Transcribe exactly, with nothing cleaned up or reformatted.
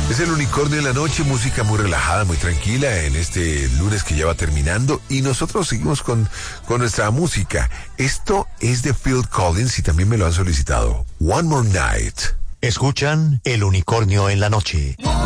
Es el Unicornio en la noche, música muy relajada, muy tranquila en este lunes que ya va terminando y nosotros seguimos con, con nuestra música. Esto es de Phil Collins y también me lo han solicitado. One More Night. Escuchan El Unicornio en la noche.